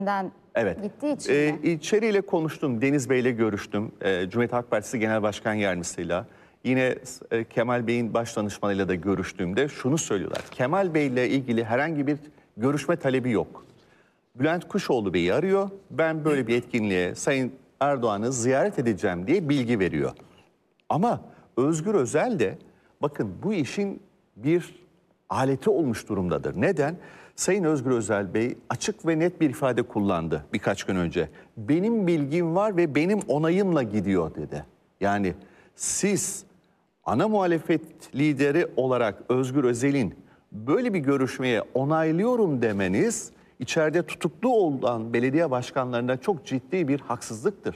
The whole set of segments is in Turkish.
Evet. Gittiği için mi? İçeriyle konuştum. Deniz Bey'le görüştüm. Cumhuriyet Halk Partisi Genel Başkan Yardımcısıyla. Yine Kemal Bey'in baş danışmanıyla da görüştüğümde şunu söylüyorlar. Kemal Bey'le ilgili herhangi bir görüşme talebi yok. Bülent Kuşoğlu Bey'i arıyor. Ben böyle bir etkinliğe Sayın Erdoğan'ı ziyaret edeceğim diye bilgi veriyor. Ama Özgür Özel de bakın bu işin bir aleti olmuş durumdadır. Neden? Sayın Özgür Özel Bey açık ve net bir ifade kullandı birkaç gün önce. Benim bilgim var ve benim onayımla gidiyor dedi. Yani siz ana muhalefet lideri olarak Özgür Özel'in böyle bir görüşmeye onaylıyorum demeniz içeride tutuklu olan belediye başkanlarına çok ciddi bir haksızlıktır.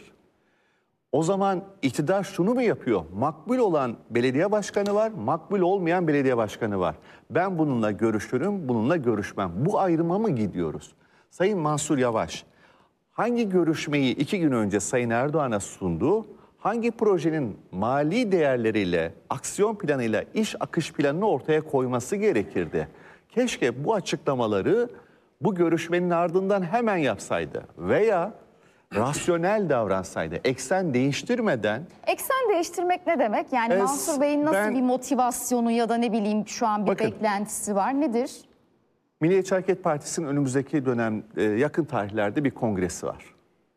O zaman iktidar şunu mu yapıyor? Makbul olan belediye başkanı var, makbul olmayan belediye başkanı var. Ben bununla görüşürüm, bununla görüşmem. Bu ayrıma mı gidiyoruz? Sayın Mansur Yavaş hangi görüşmeyi 2 gün önce Sayın Erdoğan'a sundu? Hangi projenin mali değerleriyle, aksiyon planıyla, iş akış planını ortaya koyması gerekirdi? Keşke bu açıklamaları bu görüşmenin ardından hemen yapsaydı veya rasyonel davransaydı, eksen değiştirmeden... Eksen değiştirmek ne demek? Yani Mansur Bey'in nasıl bir motivasyonu ya da ne bileyim şu an bir beklentisi var? Nedir? Milliyetçi Hareket Partisi'nin önümüzdeki dönem yakın tarihlerde bir kongresi var.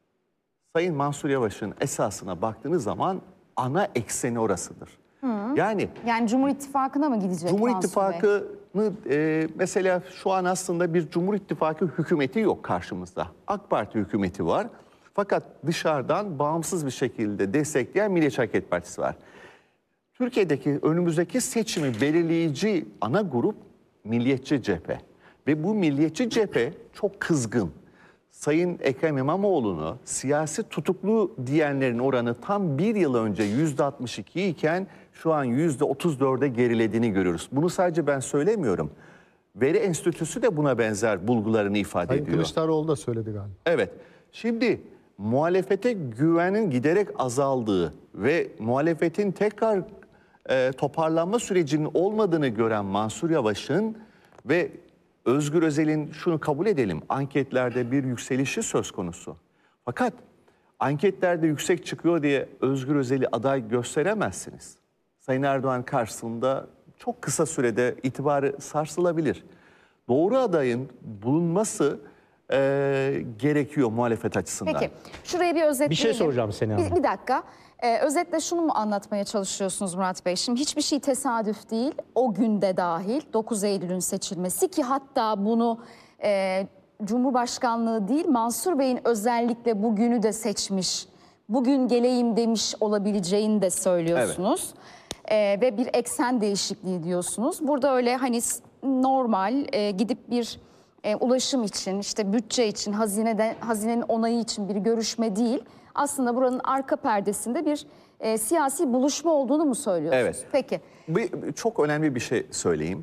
Sayın Mansur Yavaş'ın esasına baktığınız zaman ana ekseni orasıdır. Yani Cumhur İttifakı'na mı gidecek Cumhur Mansur İttifakı'nı mesela şu an aslında bir Cumhur İttifakı hükümeti yok karşımızda. AK Parti hükümeti var. Fakat dışarıdan bağımsız bir şekilde destekleyen Milliyetçi Hareket Partisi var. Türkiye'deki önümüzdeki seçimi belirleyici ana grup Milliyetçi Cephe. Ve bu Milliyetçi Cephe çok kızgın. Sayın Ekrem İmamoğlu'nu siyasi tutuklu diyenlerin oranı tam bir yıl önce %62 iken şu an %34'e gerilediğini görüyoruz. Bunu sadece ben söylemiyorum. Veri Enstitüsü de buna benzer bulgularını ifade ediyor. Sayın Kılıçdaroğlu da söyledi galiba. Evet. Şimdi muhalefete güvenin giderek azaldığı ve muhalefetin tekrar toparlanma sürecinin olmadığını gören Mansur Yavaş'ın ve Özgür Özel'in şunu kabul edelim, anketlerde bir yükselişi söz konusu. Fakat anketlerde yüksek çıkıyor diye Özgür Özel'i aday gösteremezsiniz. Sayın Erdoğan karşısında çok kısa sürede itibarı sarsılabilir. Doğru adayın bulunması gerekiyor muhalefet açısından. Peki, şuraya bir özetleyelim. Bir şey soracağım Sena Hanım. Bir dakika. Özetle şunu mu anlatmaya çalışıyorsunuz Murat Bey? Şimdi hiçbir şey tesadüf değil. O günde dahil 9 Eylül'ün seçilmesi ki hatta bunu Cumhurbaşkanlığı değil Mansur Bey'in özellikle bugünü de seçmiş. Bugün geleyim demiş olabileceğini de söylüyorsunuz. Evet. Ve bir eksen değişikliği diyorsunuz. Burada öyle hani normal gidip bir ulaşım için, işte bütçe için, hazinenin onayı için bir görüşme değil. Aslında buranın arka perdesinde bir siyasi buluşma olduğunu mu söylüyorsunuz? Evet. Peki. Çok önemli bir şey söyleyeyim.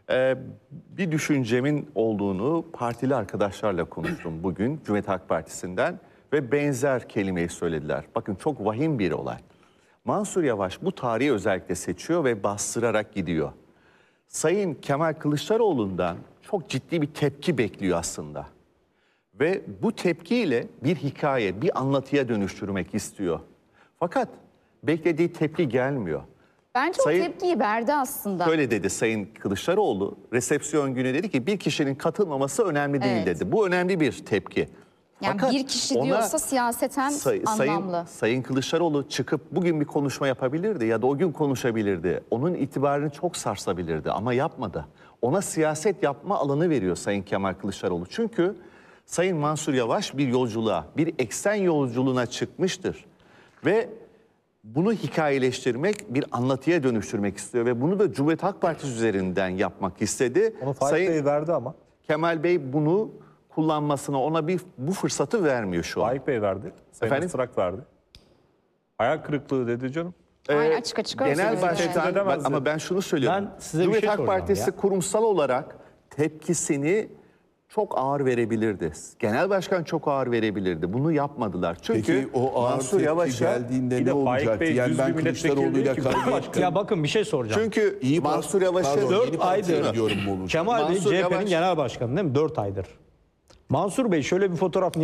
Bir düşüncemin olduğunu partili arkadaşlarla konuştum bugün Cumhuriyet Halk Partisi'nden ve benzer kelimeyi söylediler. Bakın çok vahim bir olay. Mansur Yavaş bu tarihi özellikle seçiyor ve bastırarak gidiyor. Sayın Kemal Kılıçdaroğlu'ndan çok ciddi bir tepki bekliyor aslında. Ve bu tepkiyle bir hikaye, bir anlatıya dönüştürmek istiyor. Fakat beklediği tepki gelmiyor. Bence o tepkiyi verdi aslında. Şöyle dedi Sayın Kılıçdaroğlu, resepsiyon günü dedi ki bir kişinin katılmaması önemli değil dedi. Bu önemli bir tepki. Yani fakat bir kişi diyorsa siyaseten anlamlı. Sayın Kılıçdaroğlu çıkıp bugün bir konuşma yapabilirdi ya da o gün konuşabilirdi. Onun itibarını çok sarsabilirdi ama yapmadı. Ona siyaset yapma alanı veriyor Sayın Kemal Kılıçdaroğlu. Çünkü Sayın Mansur Yavaş bir yolculuğa, bir eksen yolculuğuna çıkmıştır. Ve bunu hikayeleştirmek, bir anlatıya dönüştürmek istiyor. Ve bunu da Cumhuriyet Halk Partisi üzerinden yapmak istedi. Onu Faik Bey verdi ama. Kemal Bey bunu kullanmasına ona bu fırsatı vermiyor şu an. Faik Bey verdi. Sayın Israk verdi. Hayal kırıklığı dedi canım. Aynen açık Genel başkan ama ben şunu söylüyorum. Cumhuriyet Halk Partisi kurumsal olarak tepkisini çok ağır verebilirdi. Genel başkan çok ağır verebilirdi. Bunu yapmadılar. Çünkü peki o ağır Mansur Yavaş'a geldiğinde ne olacaktı? Yani ben Kılıçdaroğlu'yla kavga ettim. Ya bakın bir şey soracağım. Çünkü Mansur Yavaş'a 4 aydır Kemal Bey CHP'nin genel başkanı değil mi? 4 aydır. Mansur Bey şöyle bir fotoğraf